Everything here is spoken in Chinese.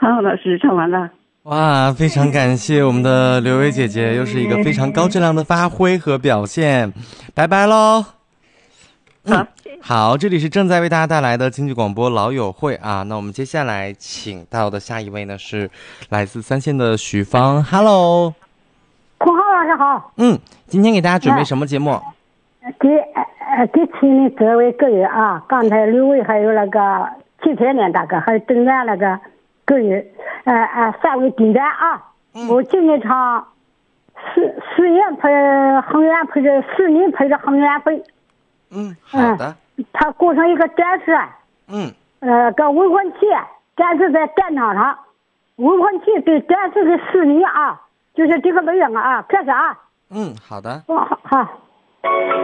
好，老师唱完了。 哇，非常感谢我们的刘薇姐姐，又是一个非常高质量的发挥和表现。拜拜喽。好，这里是正在为大家带来的经济广播老友会啊。那我们接下来请到的下一位呢是来自三线的许芳。Hello， 孔浩老师好。 今天给大家准备什么节目？ 给亲的各位歌友啊，刚才刘伟还有那个齐天年大哥，还有正在那个歌友，三位顶赞啊。我今天唱十元配恒源配着10年配着恒源配。 好的。 他过上一个战士。个文魂旗，战士在战场上，文魂旗对战士的10年啊，就是这个内容啊，开始啊。 好的。 好。